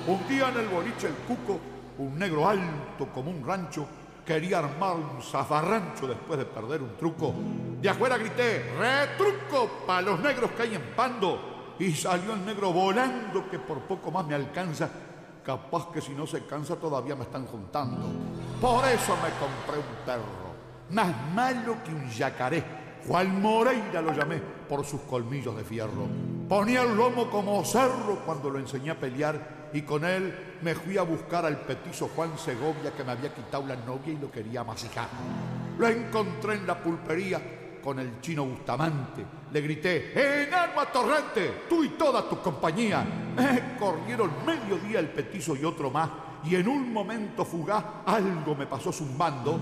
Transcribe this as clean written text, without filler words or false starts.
Un día en el boliche El Cuco, un negro alto como un rancho quería armar un zafarrancho después de perder un truco. De afuera grité, ¡retruco pa' los negros que hay en Pando! Y salió el negro volando que por poco más me alcanza. Capaz que si no se cansa todavía me están juntando. Por eso me compré un perro, más malo que un yacaré. Juan Moreira lo llamé por sus colmillos de fierro. Ponía el lomo como cerro cuando lo enseñé a pelear y con él me fui a buscar al petizo Juan Segovia que me había quitado la novia y lo quería masijar. Lo encontré en la pulpería con el chino Bustamante. Le grité, ¡enano atorrante! ¡Tú y toda tu compañía! Corrieron medio día el petizo y otro más y en un momento fugaz algo me pasó zumbando